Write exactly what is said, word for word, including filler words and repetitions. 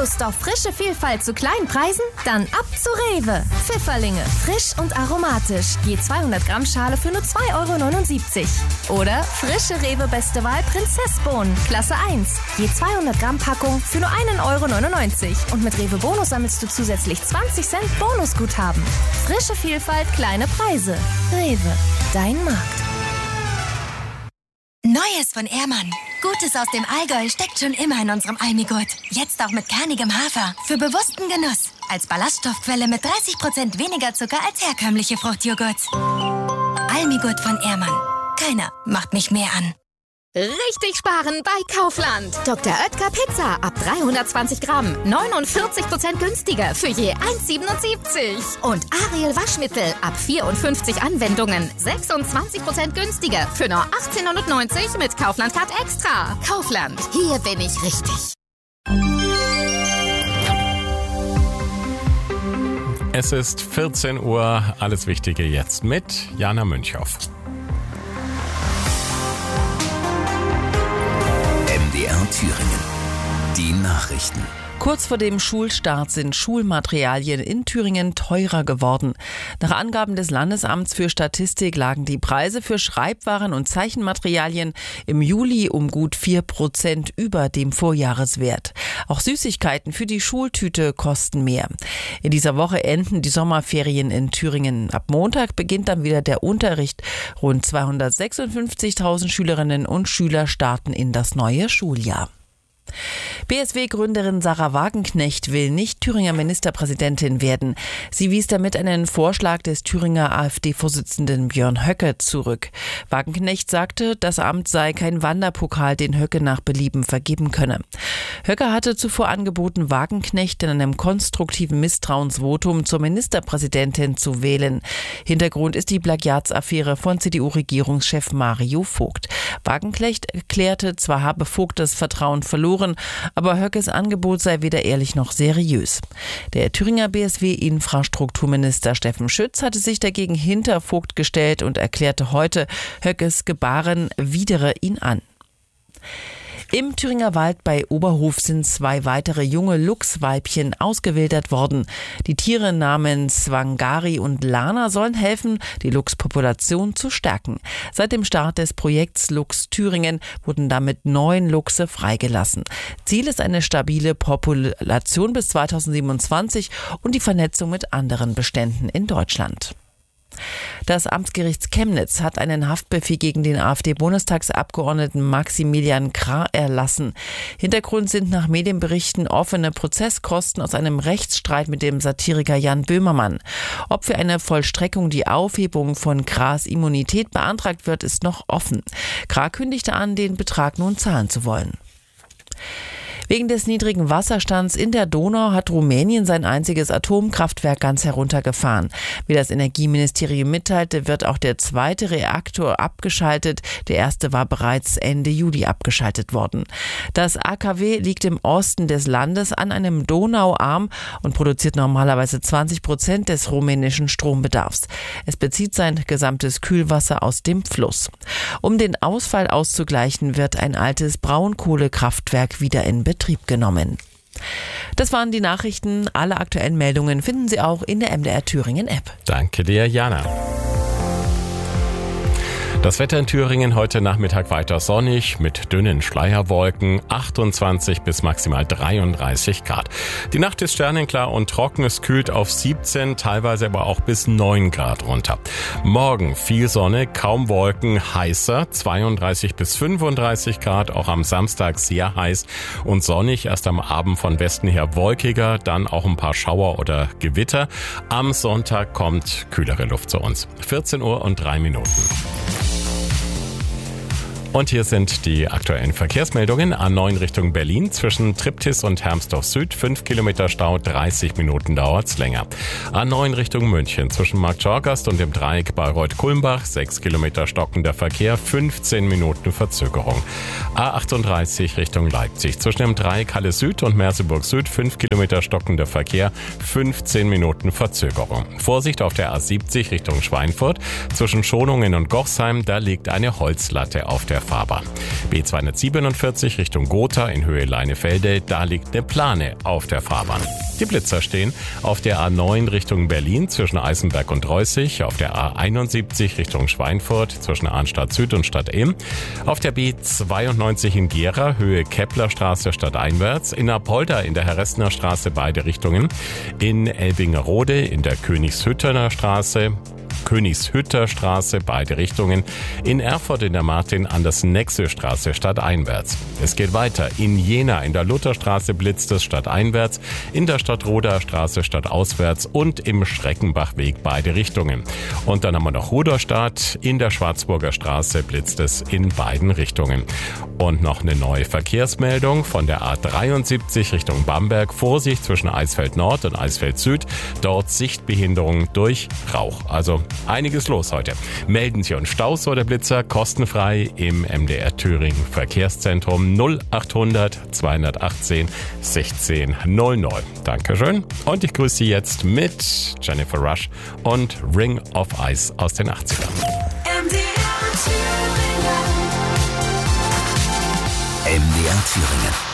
Lust auf frische Vielfalt zu kleinen Preisen? Dann ab zu Rewe. Pfifferlinge, frisch und aromatisch. Je zweihundert Gramm Schale für nur zwei Euro neunundsiebzig. Oder frische Rewe Beste Wahl Prinzessbohnen, Klasse eins. Je zweihundert Gramm Packung für nur einen Euro neunundneunzig. Und mit Rewe Bonus sammelst du zusätzlich zwanzig Cent Bonusguthaben. Frische Vielfalt, kleine Preise. Rewe, dein Markt. Neues von Ehrmann. Gutes aus dem Allgäu steckt schon immer in unserem Almigurt. Jetzt auch mit kernigem Hafer. Für bewussten Genuss. Als Ballaststoffquelle mit dreißig Prozent weniger Zucker als herkömmliche Fruchtjoghurts. Almigurt von Ehrmann. Keiner macht mich mehr an. Richtig sparen bei Kaufland. Doktor Oetker Pizza ab dreihundertzwanzig Gramm. neunundvierzig Prozent günstiger für je eins siebenundsiebzig. Und Ariel Waschmittel ab vierundfünfzig Anwendungen. sechsundzwanzig Prozent günstiger für nur achtzehnhundertneunzig mit Kaufland Card Extra. Kaufland, hier bin ich richtig. Es ist vierzehn Uhr. Alles Wichtige jetzt mit Jana Münchhoff. M D R Thüringen. Die Nachrichten. Kurz vor dem Schulstart sind Schulmaterialien in Thüringen teurer geworden. Nach Angaben des Landesamts für Statistik lagen die Preise für Schreibwaren und Zeichenmaterialien im Juli um gut vier Prozent über dem Vorjahreswert. Auch Süßigkeiten für die Schultüte kosten mehr. In dieser Woche enden die Sommerferien in Thüringen. Ab Montag beginnt dann wieder der Unterricht. Rund zweihundertsechsundfünfzigtausend Schülerinnen und Schüler starten in das neue Schuljahr. B S W-Gründerin Sahra Wagenknecht will nicht Thüringer Ministerpräsidentin werden. Sie wies damit einen Vorschlag des Thüringer AfD-Vorsitzenden Björn Höcke zurück. Wagenknecht sagte, das Amt sei kein Wanderpokal, den Höcke nach Belieben vergeben könne. Höcke hatte zuvor angeboten, Wagenknecht in einem konstruktiven Misstrauensvotum zur Ministerpräsidentin zu wählen. Hintergrund ist die Plagiatsaffäre von C D U-Regierungschef Mario Vogt. Wagenknecht erklärte, zwar habe Vogt das Vertrauen verloren, aber Höckes Angebot sei weder ehrlich noch seriös. Der Thüringer B S W-Infrastrukturminister Steffen Schütz hatte sich dagegen hinter Vogt gestellt und erklärte heute, Höckes Gebaren widere ihn an. Im Thüringer Wald bei Oberhof sind zwei weitere junge Luchsweibchen ausgewildert worden. Die Tiere namens Swangari und Lana sollen helfen, die Luchspopulation zu stärken. Seit dem Start des Projekts Luchs Thüringen wurden damit neun Luchse freigelassen. Ziel ist eine stabile Population bis zweitausendsiebenundzwanzig und die Vernetzung mit anderen Beständen in Deutschland. Das Amtsgericht Chemnitz hat einen Haftbefehl gegen den AfD-Bundestagsabgeordneten Maximilian Krah erlassen. Hintergrund sind nach Medienberichten offene Prozesskosten aus einem Rechtsstreit mit dem Satiriker Jan Böhmermann. Ob für eine Vollstreckung die Aufhebung von Krahs Immunität beantragt wird, ist noch offen. Krah kündigte an, den Betrag nun zahlen zu wollen. Wegen des niedrigen Wasserstands in der Donau hat Rumänien sein einziges Atomkraftwerk ganz heruntergefahren. Wie das Energieministerium mitteilte, wird auch der zweite Reaktor abgeschaltet. Der erste war bereits Ende Juli abgeschaltet worden. Das A K W liegt im Osten des Landes an einem Donauarm und produziert normalerweise zwanzig Prozent des rumänischen Strombedarfs. Es bezieht sein gesamtes Kühlwasser aus dem Fluss. Um den Ausfall auszugleichen, wird ein altes Braunkohlekraftwerk wieder in Betrieb Betrieb genommen. Das waren die Nachrichten. Alle aktuellen Meldungen finden Sie auch in der M D R Thüringen App. Danke dir, Jana. Das Wetter in Thüringen heute Nachmittag weiter sonnig mit dünnen Schleierwolken, achtundzwanzig bis maximal dreiunddreißig Grad. Die Nacht ist sternenklar und trocken, es kühlt auf siebzehn, teilweise aber auch bis neun Grad runter. Morgen viel Sonne, kaum Wolken, heißer, zweiunddreißig bis fünfunddreißig Grad, auch am Samstag sehr heiß und sonnig, erst am Abend von Westen her wolkiger, dann auch ein paar Schauer oder Gewitter. Am Sonntag kommt kühlere Luft zu uns. vierzehn Uhr und drei Minuten. Und hier sind die aktuellen Verkehrsmeldungen. A neun Richtung Berlin zwischen Triptis und Hermsdorf Süd. fünf Kilometer Stau, dreißig Minuten dauert's länger. A neun Richtung München zwischen Marktschorgast und dem Dreieck Bayreuth-Kulmbach. sechs Kilometer stockender Verkehr, fünfzehn Minuten Verzögerung. A achtunddreißig Richtung Leipzig zwischen dem Dreieck Halle Süd und Merseburg Süd. fünf Kilometer stockender Verkehr, fünfzehn Minuten Verzögerung. Vorsicht auf der A siebzig Richtung Schweinfurt zwischen Schonungen und Gochsheim. Da liegt eine Holzlatte auf der unbefahrbar. B zweihundertsiebenundvierzig Richtung Gotha in Höhe Leinefelde, da liegt eine Plane auf der Fahrbahn. Die Blitzer stehen auf der A neun Richtung Berlin zwischen Eisenberg und Reußig, auf der A einundsiebzig Richtung Schweinfurt zwischen Arnstadt Süd und Stadt Ilm, auf der B zweiundneunzig in Gera, Höhe Keplerstraße stadteinwärts, in Apolda in der Herressener Straße beide Richtungen, in Elbingerode in der Königshüttener Straße, Königshütter Straße, beide Richtungen, in Erfurt in der Martin-Andersen-Nexel-Straße stadteinwärts. Es geht weiter. In Jena in der Lutherstraße blitzt es stadteinwärts, in der Stadtroder Straße stadtauswärts und im Schreckenbachweg beide Richtungen. Und dann haben wir noch Rudolstadt, in der Schwarzburger Straße blitzt es in beiden Richtungen. Und noch eine neue Verkehrsmeldung von der A dreiundsiebzig Richtung Bamberg. Vorsicht zwischen Eisfeld Nord und Eisfeld Süd. Dort Sichtbehinderung durch Rauch. Also einiges los heute. Melden Sie uns Staus oder Blitzer kostenfrei im M D R Thüringen Verkehrszentrum null achthundert zweihundertachtzehn sechzehn null null. Dankeschön. Und ich grüße Sie jetzt mit Jennifer Rush und Ring of Ice aus den achtzigern. M D R Thüringen. M D R Thüringen.